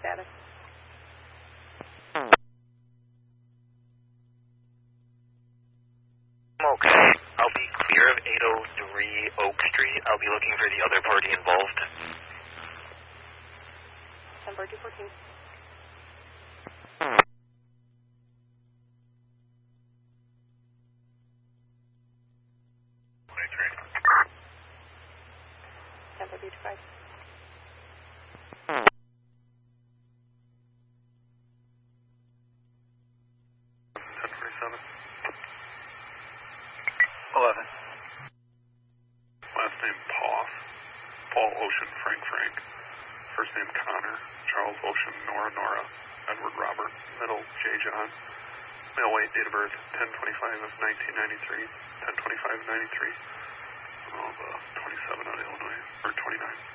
status. Okay, I'll be clear of 803 Oak Street. I'll be looking for the other party involved. 10-214. Last name Poff, Paul Ocean, Frank. First name Connor, Charles Ocean, Nora, Edward Robert, middle J. John. Male weight, date of birth 10/25 of 1993, 10/25 of 93. 27 out of Illinois, or 29.